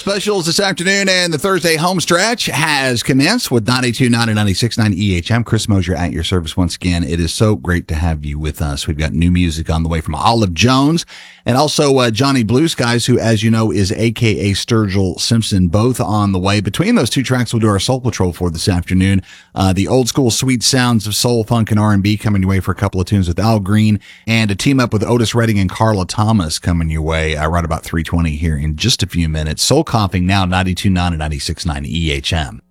Specials this afternoon, and the Thursday home stretch has commenced with 92.9 and 96.9 EHM. Chris Mosier at your service once again. It is so great to have you with us. We've got new music on the way from Olive Jones and also Johnny Blue Skies, who, as you know, is a.k.a. Sturgill Simpson, both on the way. Between those two tracks, we'll do our Soul Patrol for this afternoon. The old school sweet sounds of soul, funk, and R&B coming your way for a couple of tunes with Al Green, and a team up with Otis Redding and Carla Thomas coming your way right about 3:20 here in just a few minutes. Soul Coughing now, 92.9 and 96.9 EHM.